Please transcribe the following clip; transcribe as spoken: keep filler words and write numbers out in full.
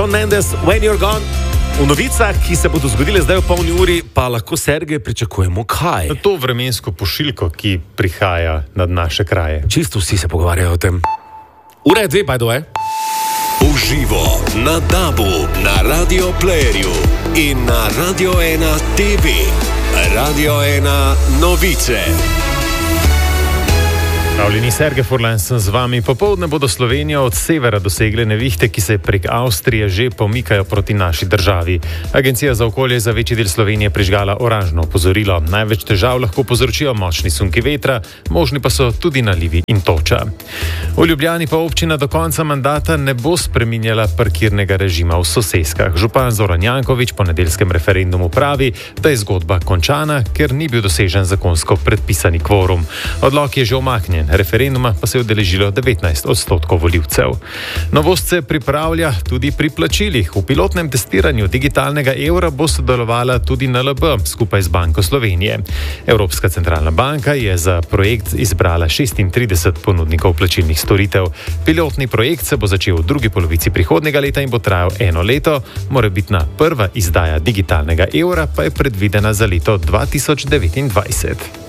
Shawn Mendes, When You're Gone. V novicah, ki se bodo zgodile zdaj v polni uri, pa lahko, Sergej, pričakujemo kaj? To vremensko pošiljko, ki prihaja nad naše kraje. Čisto vsi se pogovarjajo o tem. Ura je dve, by the way. Uživo na Dabu, na Radio Playerju in na Radio ena T V. Radio ena novice. Pravljeni Sergej Furlan sem z vami. Popoldne bodo Slovenijo od severa dosegle nevihte, ki se prek Avstrije že pomikajo proti naši državi. Agencija za okolje za večji del Slovenije prižgala oranžno opozorilo. Največ težav lahko povzročijo močni sunki vetra, možni pa so tudi nalivi in toča. V Ljubljani pa občina do konca mandata ne bo spreminjala parkirnega režima v soseskah. Župan Zoran Janković po nedeljskem referendumu pravi, da je zgodba končana, ker ni bil dosežen zakonsko predpisani kvorum. Odlok je že omaknjen. Referenduma pa se je udeležilo devetnajst odstotkov volivcev. Novost se pripravlja tudi pri plačilih. V pilotnem testiranju digitalnega evra bo sodelovala tudi N L B skupaj z Banko Slovenije. Evropska centralna banka je za projekt izbrala šestintrideset ponudnikov plačilnih storitev. Pilotni projekt se bo začel v drugi polovici prihodnjega leta in bo trajal eno leto. Morebitna prva izdaja digitalnega evra pa je predvidena za leto dva tisoč devetindvajset.